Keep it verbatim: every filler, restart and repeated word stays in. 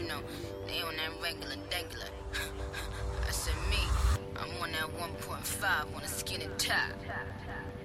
know, they on that regular degular. I said me, I'm on that one point five on a skinny top.